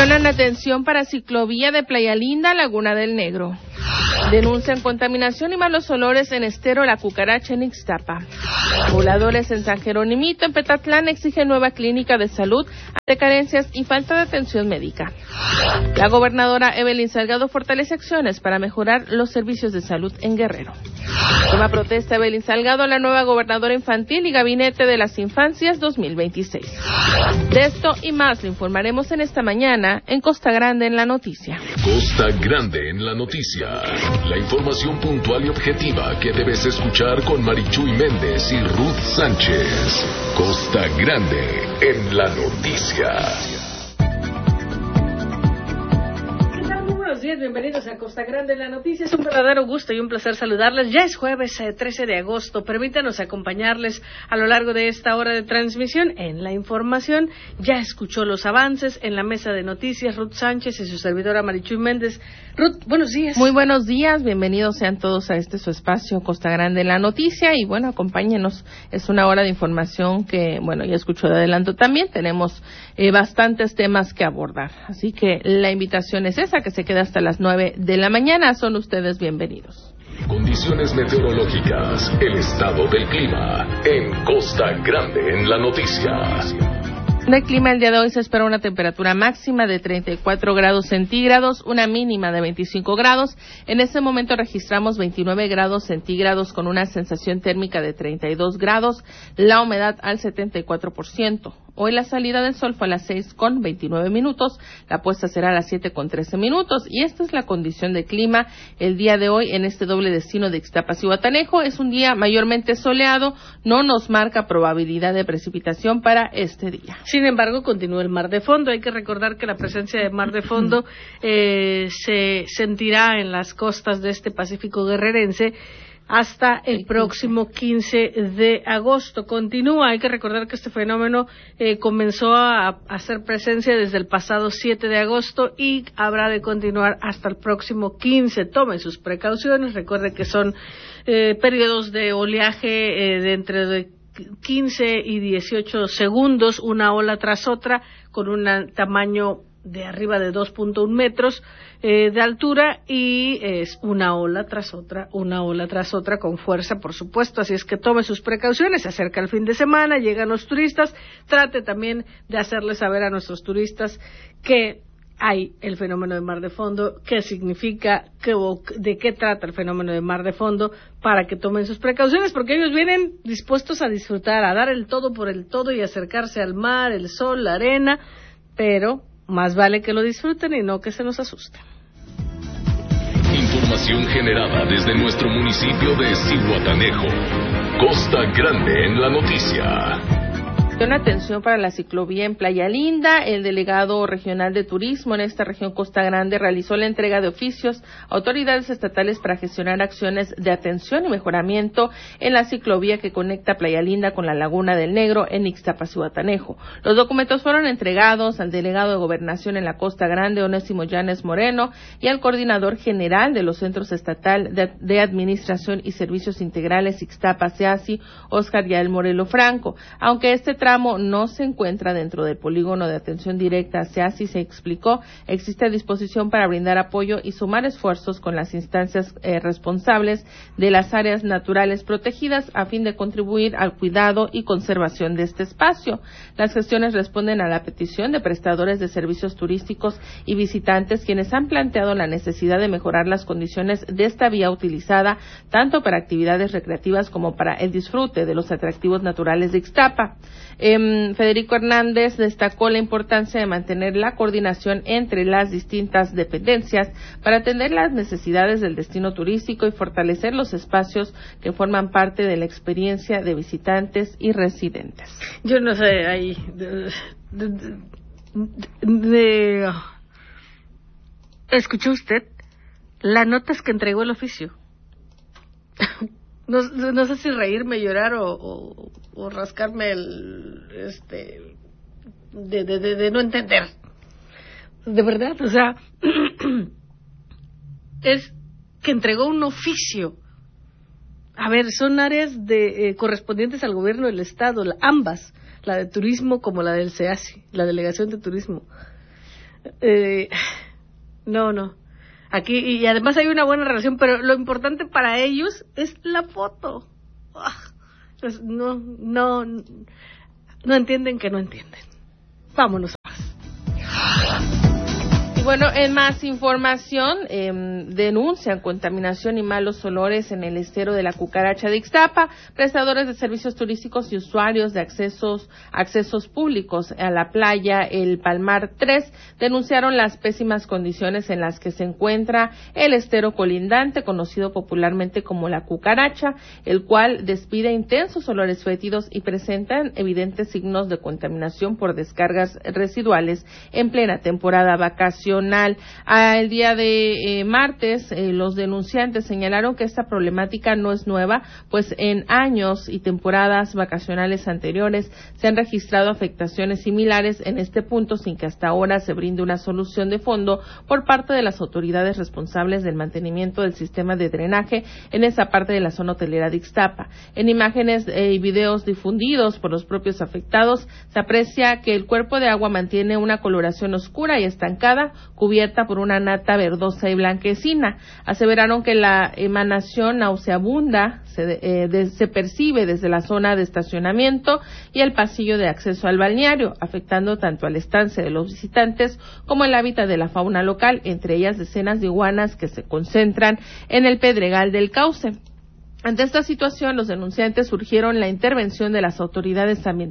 Donan atención para ciclovía de Playa Linda, Laguna del Negro. Denuncian contaminación y malos olores en Estero La Cucaracha en Ixtapa. Pobladores en San Jerónimito, en Petatlán, exigen nueva clínica de salud ante carencias y falta de atención médica. La gobernadora Evelyn Salgado fortalece acciones para mejorar los servicios de salud en Guerrero. Toma protesta Evelyn Salgado, la nueva gobernadora infantil y gabinete de las infancias 2026. De esto y más le informaremos en esta mañana en Costa Grande en la Noticia. Costa Grande en la Noticia. La información puntual y objetiva que debes escuchar con Marichuy Méndez y Ruth Sánchez. Costa Grande en la Noticia. Buenos días, bienvenidos a Costa Grande en la Noticia. Es un verdadero gusto y un placer saludarles. Ya es jueves 13 de agosto. Permítanos acompañarles a lo largo de esta hora de transmisión en la información. Ya escuchó los avances en la mesa de noticias Ruth Sánchez y su servidora Marichuy Méndez. Ruth, buenos días. Muy buenos días, bienvenidos sean todos a su espacio Costa Grande en la Noticia y bueno, acompáñenos. Es una hora de información que, bueno, ya escuchó de adelanto también. Tenemos bastantes temas que abordar. Así que la invitación es esa, que se quede hasta las 9 de la mañana. Son ustedes bienvenidos. Condiciones meteorológicas, el estado del clima en Costa Grande en la Noticia. En el clima el día de hoy se espera una temperatura máxima de 34 grados centígrados, una mínima de 25 grados. En este momento registramos 29 grados centígrados con una sensación térmica de 32 grados, la humedad al 74%. Hoy la salida del sol fue a las 6:29, la puesta será a las 7:13, y esta es la condición de clima el día de hoy en este doble destino de Ixtapas-Zihuatanejo. Es un día mayormente soleado, no nos marca probabilidad de precipitación para este día. Sin embargo, continúa el mar de fondo. Hay que recordar que la presencia de mar de fondo se sentirá en las costas de este Pacífico guerrerense hasta el próximo 15 de agosto. Continúa, hay que recordar que este fenómeno comenzó a hacer presencia desde el pasado 7 de agosto y habrá de continuar hasta el próximo 15. Tomen sus precauciones, recuerde que son periodos de oleaje de entre 15 y 18 segundos, una ola tras otra, con un tamaño de arriba de 2.1 metros de altura, y es una ola tras otra, con fuerza, por supuesto. Así es que tome sus precauciones. Se acerca el fin de semana, llegan los turistas. Trate también de hacerles saber a nuestros turistas que hay el fenómeno de mar de fondo, qué significa, de qué trata el fenómeno de mar de fondo, para que tomen sus precauciones, porque ellos vienen dispuestos a disfrutar, a dar el todo por el todo y acercarse al mar, el sol, la arena, pero más vale que lo disfruten y no que se nos asusten. Información generada desde nuestro municipio de Zihuatanejo. Costa Grande en la Noticia. Una atención para la ciclovía en Playa Linda. El delegado regional de turismo en esta región Costa Grande realizó la entrega de oficios a autoridades estatales para gestionar acciones de atención y mejoramiento en la ciclovía que conecta Playa Linda con la Laguna del Negro en Ixtapas-Zihuatanejo. Los documentos fueron entregados al delegado de Gobernación en la Costa Grande, Onésimo Llanes Moreno, y al coordinador general de los Centros Estatal de Administración y Servicios Integrales Ixtapas-Seasi, Óscar Yael Morelo Franco. Aunque este tramo no se encuentra dentro del polígono de atención directa hacia así se explicó, existe disposición para brindar apoyo y sumar esfuerzos con las instancias responsables de las áreas naturales protegidas a fin de contribuir al cuidado y conservación de este espacio. Las gestiones responden a la petición de prestadores de servicios turísticos y visitantes, quienes han planteado la necesidad de mejorar las condiciones de esta vía utilizada tanto para actividades recreativas como para el disfrute de los atractivos naturales de Ixtapa. Federico Hernández destacó la importancia de mantener la coordinación entre las distintas dependencias para atender las necesidades del destino turístico y fortalecer los espacios que forman parte de la experiencia de visitantes y residentes. Yo no sé, ahí ¿escuchó usted las notas que entregó el oficio? No sé si reírme, llorar o rascarme de no entender. De verdad, o sea, es que entregó un oficio. A ver, son áreas correspondientes al gobierno del estado, ambas, la de turismo como la del SEASI, la delegación de turismo. No. Aquí, y además hay una buena relación, pero lo importante para ellos es la foto. Pues no entienden que no entienden. Vámonos. Bueno, en más información, denuncian contaminación y malos olores en el estero de la Cucaracha de Ixtapa. Prestadores de servicios turísticos y usuarios de accesos públicos a la playa El Palmar 3 denunciaron las pésimas condiciones en las que se encuentra el estero colindante, conocido popularmente como la Cucaracha, el cual despide intensos olores fétidos y presentan evidentes signos de contaminación por descargas residuales en plena temporada vacacional. El día de martes, los denunciantes señalaron que esta problemática no es nueva, pues en años y temporadas vacacionales anteriores se han registrado afectaciones similares en este punto sin que hasta ahora se brinde una solución de fondo por parte de las autoridades responsables del mantenimiento del sistema de drenaje en esa parte de la zona hotelera de Ixtapa. En imágenes y videos difundidos por los propios afectados se aprecia que el cuerpo de agua mantiene una coloración oscura y estancada, cubierta por una nata verdosa y blanquecina. Aseveraron que la emanación nauseabunda se percibe desde la zona de estacionamiento y el pasillo de acceso al balneario, afectando tanto al estancia de los visitantes como el hábitat de la fauna local, entre ellas decenas de iguanas que se concentran en el Pedregal del Cauce. Ante esta situación, los denunciantes urgieron la intervención de las autoridades ambientales